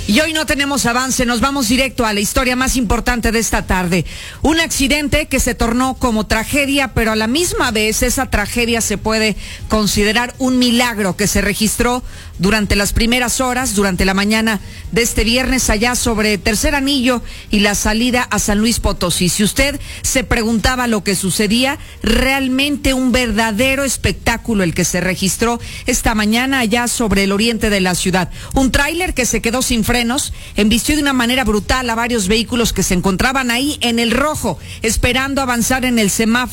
Y hoy no tenemos avance, nos vamos directo a la historia más importante de esta tarde. Un accidente que se tornó como tragedia, pero a la misma vez esa tragedia se puede considerar un milagro que se registró durante las primeras horas, durante la mañana de este viernes, allá sobre Tercer Anillo y la salida a San Luis Potosí. Si usted se preguntaba lo que sucedía, realmente un verdadero espectáculo el que se registró esta mañana allá sobre el oriente de la ciudad. Un tráiler que se quedó sin frenos, embistió de una manera brutal a varios vehículos que se encontraban ahí en el rojo, esperando avanzar en el semáforo